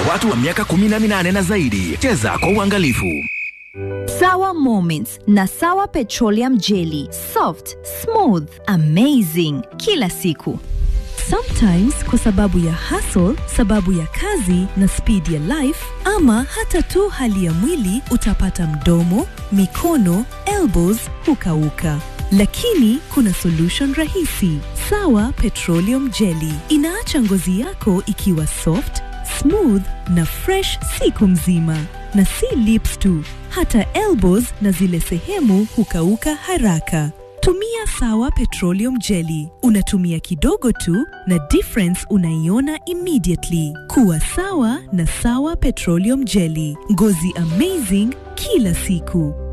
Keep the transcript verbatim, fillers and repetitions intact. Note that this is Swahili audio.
watu wa miaka kumi na minane na zaidi. Cheza kwa uangalifu. Sawa Moments na Sawa Petroleum Jelly. Soft, smooth, amazing. Kila siku. Sometimes kwa sababu ya hustle, sababu ya kazi na speed ya life, ama hata tu hali ya mwili, utapata mdomo, mikono, elbows hukauka. Lakini kuna solution rahisi. Sawa Petroleum Jelly inaacha ngozi yako ikiwa soft, smooth na fresh siku mzima. Na si lips tu, hata elbows na zile sehemu hukauka haraka. Tumia Sawa Petroleum Jelly. Unatumia kidogo tu na difference unaiona immediately. Kuwa sawa na Sawa Petroleum Jelly. Ngozi amazing kila siku.